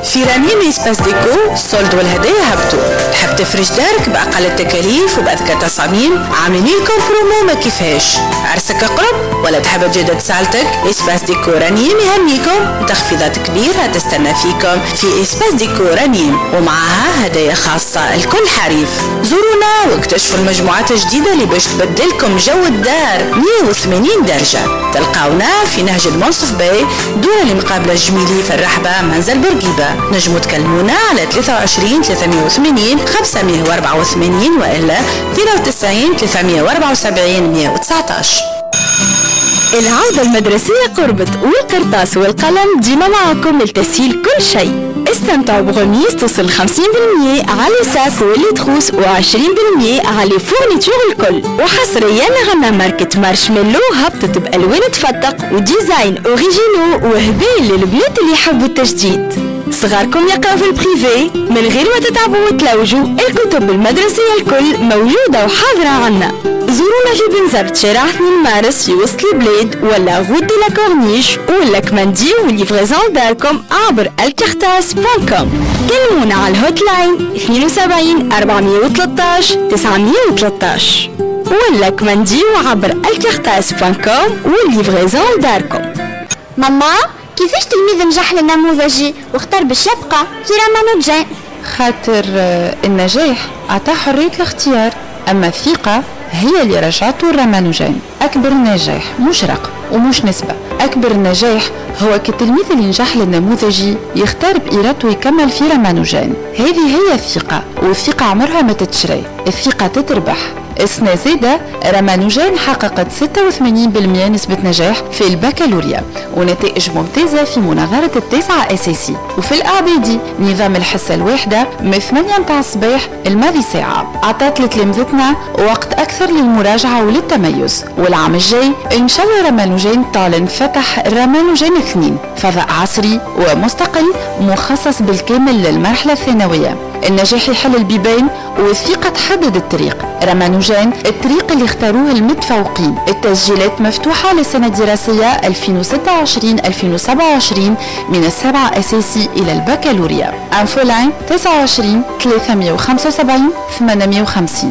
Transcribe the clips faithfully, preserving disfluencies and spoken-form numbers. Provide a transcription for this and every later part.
في رنيم إسباس ديكو الصولد والهدايا هبطوا. تحب تفرش دارك بأقل التكاليف وبأذكى تصاميم؟ عاملين لكم برومو ما كيفاش. عرسك قرب ولا تحب تجدد سالتك؟ إسباس ديكو رنيم يهنيكم تخفيضات كبيرة تستنى فيكم في إسباس ديكو رنيم، ومعها هدايا خاصة الكل حريف. زورونا واكتشفوا المجموعات الجديدة اللي باش تبدلكم جو الدار مية وثمانين درجة. تلقاونا في نهج المنصف باي دولة اللي مقابلة الجميلي في الرحبة منزل بورقيبة. نجموا تكلمونا على ثلاثة وعشرين ثلاثمية وثمانين خمسمية وأربعة وثمانين وإلا اثنين وتسعين ثلاثمية وأربعة وسبعين مية وتسعطاش. العودة المدرسية قربت والقرطاس والقلم ديما معكم لتسهيل كل شيء. استمتعوا بغميس توصل خمسين بالمية على ساك واللي تخوص وعشرين بالمية على فورنيتور الكل. وحصريا غنى ماركة مارشميلو هبطت بألوان تفتق وديزاين اوريجينو وهدايا للبنات اللي يحبوا التجديد. صغاركم يقرأوا في البريفي من غير ما تتعبوا وتلوجوا، الكتب المدرسية الكل موجودة وحاضرة عنا. زورونا في بنزرت شارع اثنين مارس في وسط البلاد ولا غود دي لا كورنيش ولا كماندي وليفريزون داركم عبر الكرتاس دوت كوم. كلمونا على الهوت لاين اثنين وسبعين أربعمية وثلاثطاش تسعمية وثلاثطاش ولا كماندي عبر الكرتاس دوت كوم وليفريزون داركم. ماما كيفاش تلميذ نجح للنموذجي واختار باش يبقى في رامانوجان؟ خاطر النجاح عطاه حرية الاختيار، أما الثقة هي اللي رجعته الرامانوجان. أكبر نجاح مش رقم ومش نسبة، أكبر نجاح هو كالتلميذ اللي نجح للنموذجي يختار بإرادته يكمل في رامانوجان. هذه هي الثقة، والثقة عمرها ما تتشري، الثقة تتربح. السنة زادة رامانوجان حققت ستة وثمانين بالمية نسبة نجاح في البكالوريا ونتائج ممتازة في مناظرة التاسعة أساسي. وفي الأعدادي نظام الحصة الواحدة من ثمانية متاع الصباح الماضي ساعة عطات لتلامذتنا وقت أكثر للمراجعة وللتميز. والعام الجاي إن شاء الله رامانوجان تعلن فتح رامانوجان اثنين، فضاء عصري ومستقل مخصص بالكامل للمرحلة الثانوية. النجاح يحل البيبان والثقة تحدد الطريق. رامانوجان الطريق اللي اختاروه المتفوقين. التسجيلات مفتوحة للسنة الدراسية ألفين وستة وعشرين ألفين وسبعة وعشرين من السابعة أساسي إلى البكالوريا. انفولاين تسعة وعشرين ثلاثمية وخمسة وسبعين ثمانمية وخمسين.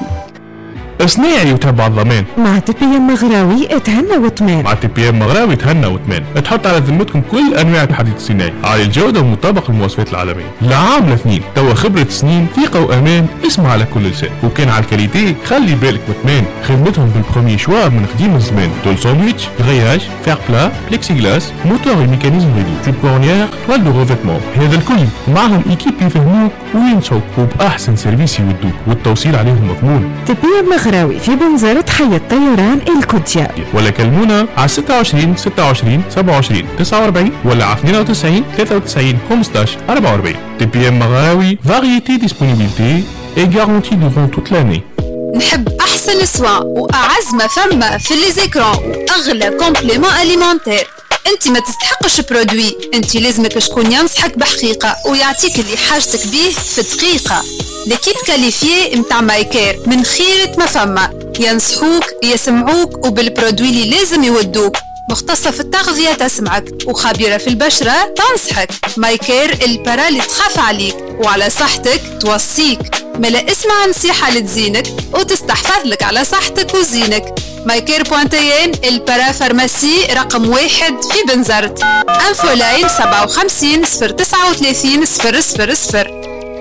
صناعي وتبع الضمان مع تي بي ام مغراوي اتهنى وتمان. مع تي بي ام مغراوي اتهنى وتمان. تحط على ذمتكم كل انواع الحديد الصناعي عالي الجوده ومطابق للمواصفات العالميه. لعام لاثنين توا خبره سنين ثقه وامان. اسمع على كل لسان. وكان على الكاليتي خلي بالك وتمان. خدمتهم بالبروميي شوار من قديم الزمان. تول ساندويتش غرياج فير بلا بليكسي غلاس موتور وميكانيزم ريدو تيب كورنيير توال دو ريفيتمون. هذا الكل معهم ايكيب يفهموك وينصحوك وباحسن سيرفيس يودوك والتوصيل عليهم مضمون. تي بي ام مغراوي في بنزرة حي الطيران الكوتيا. ولا كلمونا على ستة وعشرين ستة وعشرين سبعة وعشرين تسعة وأربعين ولا على اثنين وتسعين ثلاثة وتسعين خمسطاش أربعة وأربعين. تي بي ام مغراوي فاريتي ديسبونيبيليتي اي غارونتي دورون توت لاني. نحب احسن سوا واعز ما ثم في لي زيكران واغلى كومبليمون اليمونتير. انت ما تستحقش برودوي، انت لازمك شكون ينصحك بحقيقه ويعطيك اللي حاجتك بيه في دقيقه. ليكيب كاليفيي متاع مايكير من خيرة ما فما، ينصحوك يسمعوك وبالبرودوي اللي لازم يودوك. مختصة في التغذية تسمعك وخبيرة في البشرة تنصحك. مايكير البرا اللي تخاف عليك وعلى صحتك توصيك. ملا اسمع نصيحة لتزينك وتستحفظ لك على صحتك وزينك. مايكير بوانتيين البرا فارماسي رقم واحد في بنزرت. انفولاين سبعة وخمسين صفر تسعة وثلاثين صفر صفر صفر.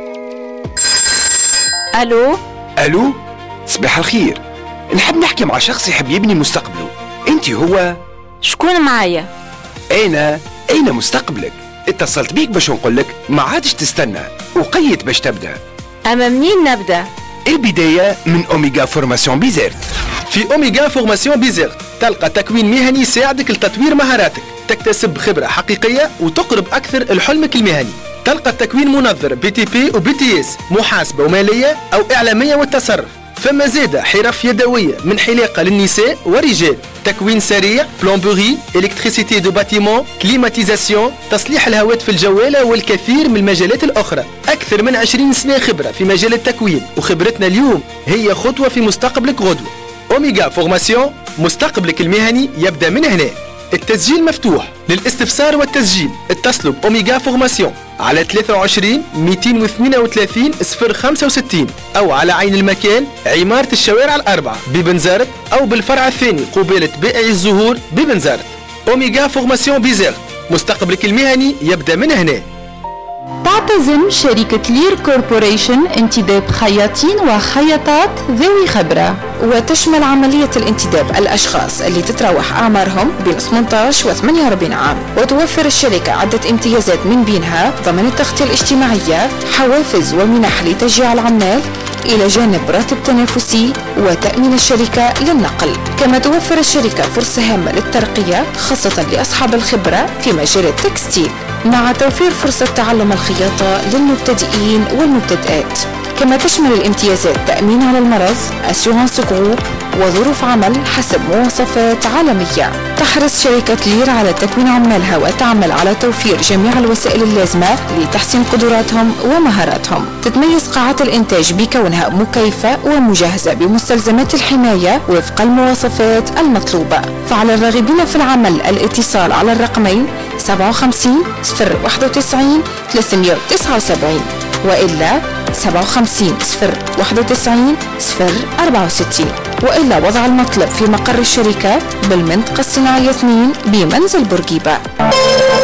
الو الو صباح الخير. نحب نحكي مع شخص يحب يبني مستقبله. انت هو؟ شكون معايا؟ انا اين مستقبلك؟ اتصلت بيك باش نقولك ما عادش تستنى وقيت باش تبدا. اما منين نبدا؟ البدايه من اوميغا فورماسيون بيزيرت. في اوميغا فورماسيون بيزيرت تلقى تكوين مهني يساعدك لتطوير مهاراتك، تكتسب خبره حقيقيه وتقرب اكثر لحلمك المهني. تلقى التكوين منظر بي تي بي وبي تي اس، محاسبه وماليه او اعلاميه والتصرف. فما زيادة حرف يدوية من حلاقة للنساء ورجال، تكوين سريع، بلومبوري، إلكتريسيتي دو باتيمون، كليماتيزاسيون، تصليح الهواتف الجوالة والكثير من المجالات الأخرى. أكثر من عشرين سنة خبرة في مجال التكوين، وخبرتنا اليوم هي خطوة في مستقبلك غدوة. أوميغا فورماسيون، مستقبلك المهني يبدأ من هنا. التسجيل مفتوح. للاستفسار والتسجيل اتصلوا بأوميغا فورماسيون على ثلاثة وعشرين مئتين واثنين وثلاثين صفر خمسة وستين أو على عين المكان عمارة الشوارع الأربعة ببنزرت أو بالفرع الثاني قبالة بائع الزهور ببنزرت. أوميغا فورماسيون بيزيرت، مستقبلك المهني يبدأ من هنا. تعتزم شركة لير كوربوريشن انتداب خياطين وخياطات ذوي خبرة، وتشمل عملية الانتداب الأشخاص اللي تتراوح أعمارهم بين ثمانية عشر و ثمانية وأربعين عام، وتوفر الشركة عدة امتيازات من بينها ضمن التغطية الاجتماعية، حوافز ومنح لتشجيع العمال، إلى جانب راتب تنافسي وتأمين الشركة للنقل. كما توفر الشركة فرصة هامة للترقية خاصة لأصحاب الخبرة في مجال التكستيل، مع توفير فرصة تعلم الخياطة للمبتدئين والمبتدئات. كما تشمل الامتيازات تأمين على المرض، أسيورانس جروب، وظروف عمل حسب مواصفات عالمية. تحرص شركة لير على تكوين عمالها وتعمل على توفير جميع الوسائل اللازمة لتحسين قدراتهم ومهاراتهم. تتميز قاعات الإنتاج بكونها مكيفة ومجهزة بمستلزمات الحماية وفق المواصفات المطلوبة. فعلى الراغبين في العمل الاتصال على الرقمين سبعة وخمسين صفر واحد وتسعين ثلاثمئة وتسعة وسبعين وإلا سبعة وخمسين صفر واحد وتسعين صفر أربعة وستين، وإلا وضع المطلب في مقر الشركة بالمنطقة الصناعية اثنين بمنزل بورقيبة.